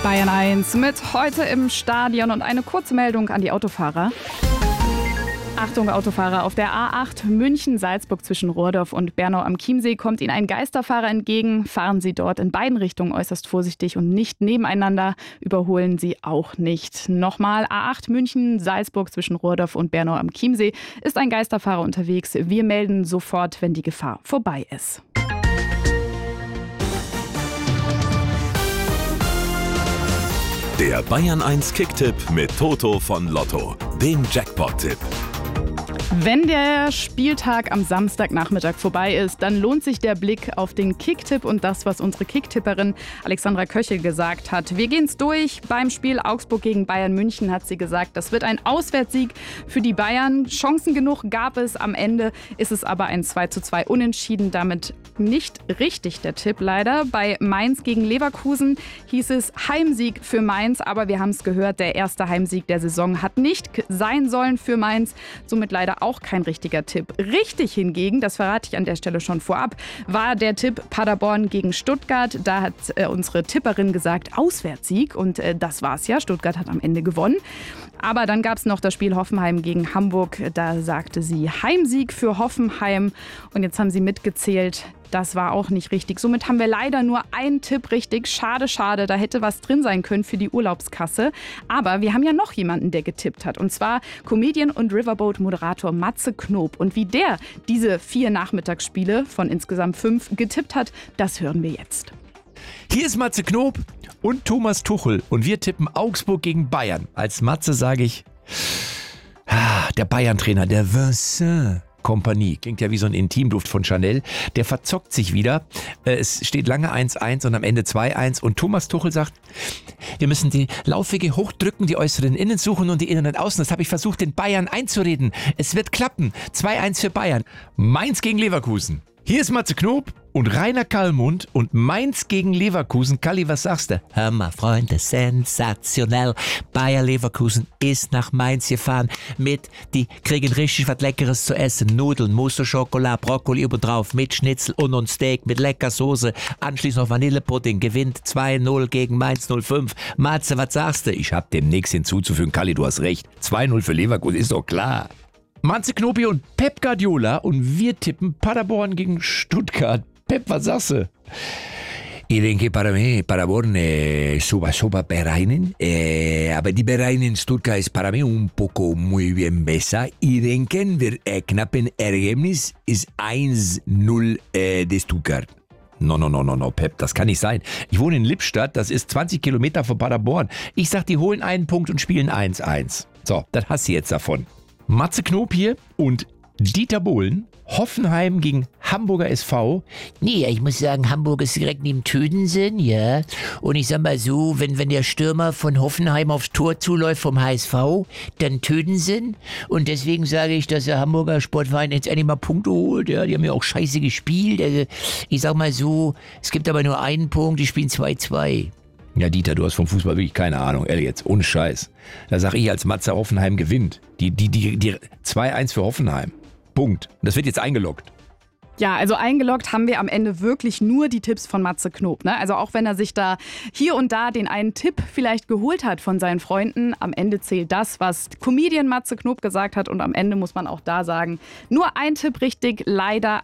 Bayern 1 mit heute im Stadion und eine kurze Meldung an die Autofahrer. Achtung Autofahrer, auf der A8 München-Salzburg zwischen Rohrdorf und Bernau am Chiemsee kommt Ihnen ein Geisterfahrer entgegen. Fahren Sie dort in beiden Richtungen äußerst vorsichtig und nicht nebeneinander. Überholen Sie auch nicht. Nochmal, A8 München-Salzburg zwischen Rohrdorf und Bernau am Chiemsee ist ein Geisterfahrer unterwegs. Wir melden sofort, wenn die Gefahr vorbei ist. Der Bayern 1 Kicktipp mit Toto von Lotto, dem Jackpot-Tipp. Wenn der Spieltag am Samstagnachmittag vorbei ist, dann lohnt sich der Blick auf den Kicktipp und das, was unsere Kicktipperin Alexandra Köchel gesagt hat. Wir gehen's durch. Beim Spiel Augsburg gegen Bayern München hat sie gesagt, das wird ein Auswärtssieg für die Bayern. Chancen genug gab es. Am Ende ist es aber ein 2:2 Unentschieden. Damit nicht richtig der Tipp leider. Bei Mainz gegen Leverkusen hieß es Heimsieg für Mainz. Aber wir haben es gehört, der erste Heimsieg der Saison hat nicht sein sollen für Mainz. Somit leider auch kein richtiger Tipp. Richtig hingegen, das verrate ich an der Stelle schon vorab, war der Tipp Paderborn gegen Stuttgart. Da hat unsere Tipperin gesagt, Auswärtssieg. Und das war's ja. Stuttgart hat am Ende gewonnen. Aber dann gab es noch das Spiel Hoffenheim gegen Hamburg. Da sagte sie Heimsieg für Hoffenheim. Und jetzt haben sie mitgezählt. Das war auch nicht richtig. Somit haben wir leider nur einen Tipp richtig. Schade, schade. Da hätte was drin sein können für die Urlaubskasse. Aber wir haben ja noch jemanden, der getippt hat. Und zwar Comedian und Riverboat-Moderator Matze Knob. Und wie der diese 4 Nachmittagsspiele von insgesamt 5 getippt hat, das hören wir jetzt. Hier ist Matze Knob und Thomas Tuchel und wir tippen Augsburg gegen Bayern. Als Matze sage ich, der Bayern-Trainer, der Vincent Kompanie, klingt ja wie so ein Intimduft von Chanel, der verzockt sich wieder. Es steht lange 1:1 und am Ende 2:1 und Thomas Tuchel sagt, wir müssen die Laufwege hochdrücken, die äußeren Innen suchen und die Inneren außen. Das habe ich versucht, den Bayern einzureden. Es wird klappen. 2:1 für Bayern. Mainz gegen Leverkusen. Hier ist Matze Knob und Rainer Kallmund und Mainz gegen Leverkusen. Kalli, was sagst du? Hör mal, Freunde, sensationell. Bayer Leverkusen ist nach Mainz gefahren die kriegen richtig was Leckeres zu essen. Nudeln, Mousse Schokolade, Brokkoli obendrauf, mit Schnitzel und Steak, mit lecker Soße. Anschließend noch Vanillepudding, gewinnt 2:0 gegen Mainz 05. Matze, was sagst du? Ich hab dem nichts hinzuzufügen. Kalli, du hast recht. 2:0 für Leverkusen, ist doch klar. Matze Knobi und Pep Guardiola und wir tippen Paderborn gegen Stuttgart. Pep, was sagst du? Ich denke, Paderborn super Vereinen, aber die Vereine in Stuttgart ist para mí un poco muy bien besser. Ich denke, der knappen Ergebnis ist 1:0 de Stuttgart. No, Pep, das kann nicht sein. Ich wohne in Lippstadt, das ist 20 Kilometer von Paderborn. Ich sag, die holen einen Punkt und spielen 1:1. So, das hast du jetzt davon. Matze Knob hier und Dieter Bohlen, Hoffenheim gegen Hamburger SV. Nee, ich muss sagen, Hamburg ist direkt neben Tüdensen, ja. Und ich sag mal so, wenn der Stürmer von Hoffenheim aufs Tor zuläuft vom HSV, dann Tüdensen. Und deswegen sage ich, dass der Hamburger Sportverein jetzt endlich mal Punkte holt. Ja, die haben ja auch scheiße gespielt. Also, ich sag mal so, es gibt aber nur einen Punkt, die spielen 2:2. Ja, Dieter, du hast vom Fußball wirklich keine Ahnung. Ehrlich jetzt, ohne Scheiß. Da sag ich als Matze, Hoffenheim gewinnt. Die 2:1 für Hoffenheim. Punkt. Das wird jetzt eingeloggt. Ja, also eingeloggt haben wir am Ende wirklich nur die Tipps von Matze Knob. Ne? Also auch wenn er sich da hier und da den einen Tipp vielleicht geholt hat von seinen Freunden, am Ende zählt das, was Comedian Matze Knob gesagt hat. Und am Ende muss man auch da sagen, nur ein Tipp richtig, leider